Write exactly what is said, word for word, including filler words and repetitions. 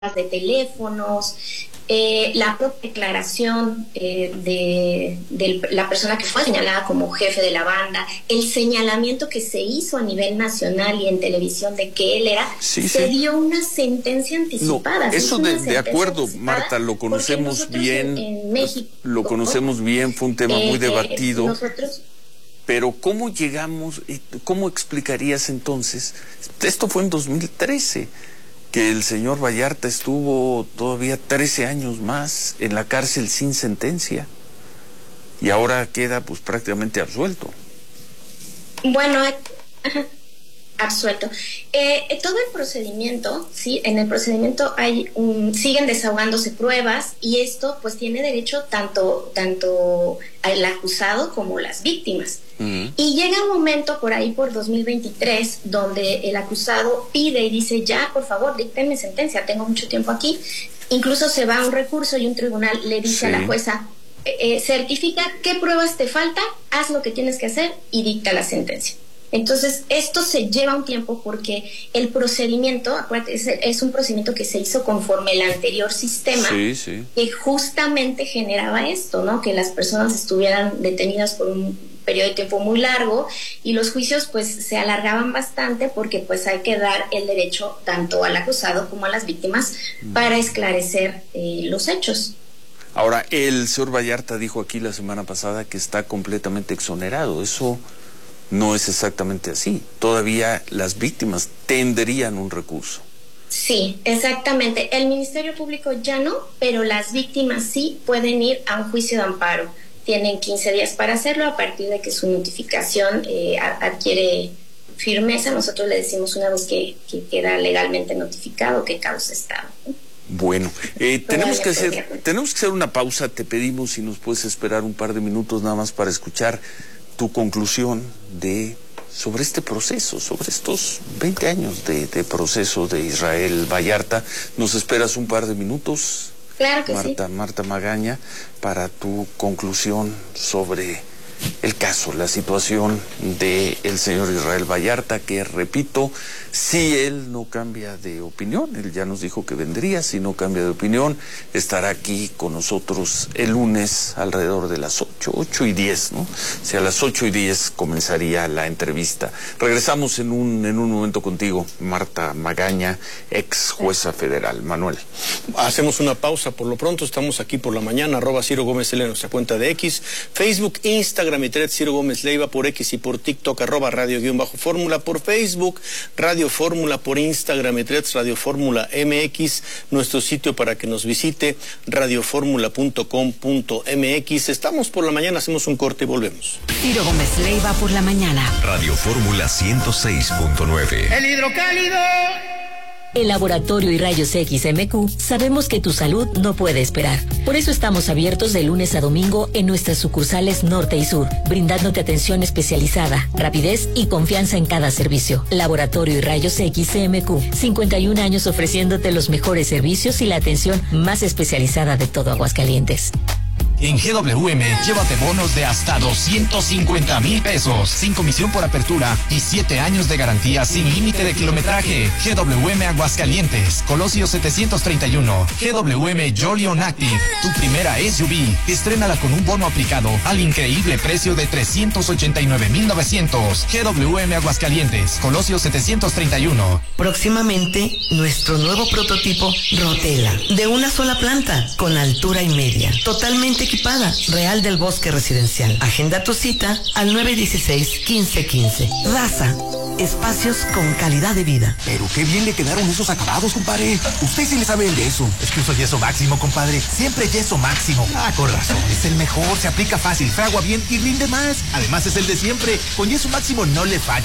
de teléfonos, eh, la propia declaración eh, de, de la persona que fue señalada como jefe de la banda, el señalamiento que se hizo a nivel nacional y en televisión de que él era, sí, se sí. dio una sentencia anticipada. No, eso de, de acuerdo, Marta, lo conocemos bien, en, en México, lo conocemos bien, fue un tema eh, muy debatido. Nosotros... Pero ¿cómo llegamos, cómo explicarías entonces? Esto fue en dos mil trece. Que el señor Vallarta estuvo todavía trece años más en la cárcel sin sentencia y ahora queda pues prácticamente absuelto. Bueno, eh, absuelto. Eh, todo el procedimiento, sí, en el procedimiento hay un, siguen desahogándose pruebas y esto pues tiene derecho tanto, tanto el acusado como las víctimas. Uh-huh. Y llega un momento por ahí por dos mil veintitrés donde el acusado pide y dice ya, por favor, díctenme sentencia, tengo mucho tiempo aquí. Incluso se va a un recurso y un tribunal le dice sí. a la jueza, eh, certifica qué pruebas te faltan, haz lo que tienes que hacer y dicta la sentencia. Entonces, esto se lleva un tiempo porque el procedimiento, acuérdate, es, es un procedimiento que se hizo conforme el anterior sistema, sí, sí. que justamente generaba esto, ¿no? Que las personas estuvieran detenidas por un periodo de tiempo muy largo y los juicios pues se alargaban bastante porque pues hay que dar el derecho tanto al acusado como a las víctimas mm. para esclarecer eh, los hechos. Ahora, el señor Vallarta dijo aquí la semana pasada que está completamente exonerado. Eso no es exactamente así. Todavía las víctimas tendrían un recurso. Sí, exactamente. El Ministerio Público ya no, pero las víctimas sí pueden ir a un juicio de amparo. Tienen quince días para hacerlo a partir de que su notificación eh, adquiere firmeza. Nosotros le decimos una vez que, que queda legalmente notificado que causa estado. Bueno, eh, tenemos que hacer tenemos que hacer una pausa. Te pedimos si nos puedes esperar un par de minutos nada más para escuchar tu conclusión de sobre este proceso, sobre estos veinte años de, de proceso de Israel Vallarta. ¿Nos esperas un par de minutos? Claro que Marta, sí. Marta Magaña, para tu conclusión sobre el caso, la situación de el señor Israel Vallarta, que repito, si él no cambia de opinión, él ya nos dijo que vendría, si no cambia de opinión, estará aquí con nosotros el lunes alrededor de las ocho, ocho y diez, ¿no? Si a las ocho y diez comenzaría la entrevista. Regresamos en un, en un momento contigo, Marta Magaña, ex jueza federal. Manuel. Hacemos una pausa por lo pronto, estamos aquí por la mañana, arroba Ciro Gómez L en nuestra cuenta de X, Facebook, Instagram, y Tret Ciro Gómez Leiva, por X y por TikTok, arroba radio guión bajo fórmula, por Facebook, Radio Fórmula, por Instagram, y Tret Radio Fórmula M X, nuestro sitio para que nos visite, radio fórmula punto com punto m x. Estamos por la mañana, hacemos un corte y volvemos. Ciro Gómez Leiva por la mañana. Radio Fórmula ciento seis punto nueve. El hidrocálido. En Laboratorio y Rayos X M Q sabemos que tu salud no puede esperar. Por eso estamos abiertos de lunes a domingo en nuestras sucursales norte y sur, brindándote atención especializada, rapidez y confianza en cada servicio. Laboratorio y Rayos X M Q, cincuenta y un años ofreciéndote los mejores servicios y la atención más especializada de todo Aguascalientes. En G W M, llévate bonos de hasta doscientos cincuenta mil pesos, sin comisión por apertura y siete años de garantía sin límite de kilometraje. G W M Aguascalientes, Colosio setecientos treinta y uno. G W M Jolly On Active, tu primera S U V. Estrénala con un bono aplicado al increíble precio de trescientos ochenta y nueve mil novecientos. G W M Aguascalientes, Colosio setecientos treinta y uno. Próximamente, nuestro nuevo prototipo Rotela, de una sola planta, con altura y media, totalmente equipada, Real del Bosque Residencial. Agenda tu cita al nueve dieciséis, quince quince. Raza, espacios con calidad de vida. Pero qué bien le quedaron esos acabados, compadre. Usted sí le sabe el yeso. Es que uso yeso máximo, compadre. Siempre yeso máximo. Ah, con razón. Es el mejor, se aplica fácil, fragua bien y rinde más. Además es el de siempre. Con yeso máximo no le falla.